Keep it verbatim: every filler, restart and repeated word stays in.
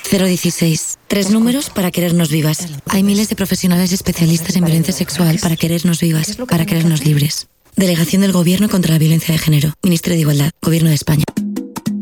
cero dieciséis. Tres números para querernos vivas. Hay miles de profesionales especialistas en violencia sexual para querernos vivas, para querernos libres. Delegación del Gobierno contra la Violencia de Género. Ministerio de Igualdad. Gobierno de España.